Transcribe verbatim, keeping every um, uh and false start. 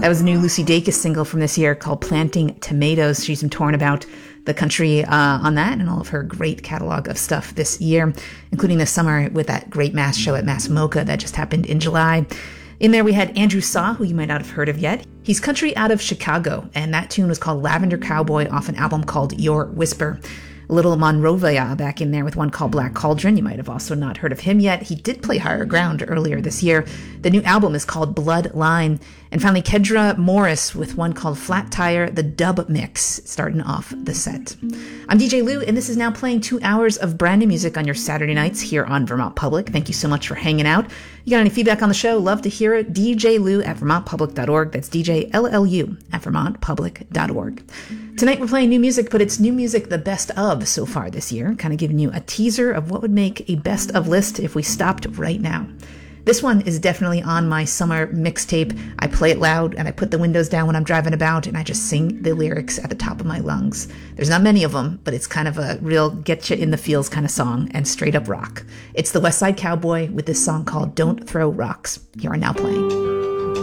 That was a new Lucy Dacus single from this year called Planting Tomatoes. She's been torn about the country uh, on that and all of her great catalog of stuff this year, including this summer with that great Mass show at Mass MoCA that just happened in July. In there we had Andrew Saw, who you might not have heard of yet. He's country out of Chicago, and that tune was called Lavender Cowboy off an album called Your Whisper. Little Monrovia back in there with one called Black Cauldron. You might have also not heard of him yet. He did play Higher Ground earlier this year. The new album is called Blood Line. And finally, Kedra Morris with one called Flat Tire, the dub mix, starting off the set. I'm D J Lou, and this is now playing two hours of brand new music on your Saturday nights here on Vermont Public. Thank you so much for hanging out. You got any feedback on the show? Love to hear it. D J Lou at vermont public dot org. That's D J L L U at vermont public dot org. Tonight we're playing new music, but it's new music the best of so far this year, kind of giving you a teaser of what would make a best of list if we stopped right now. This one is definitely on my summer mixtape. I play it loud and I put the windows down when I'm driving about and I just sing the lyrics at the top of my lungs. There's not many of them, but it's kind of a real get you in the feels kind of song and straight up rock. It's the West Side Cowboy with this song called Don't Throw Rocks. Here are now playing.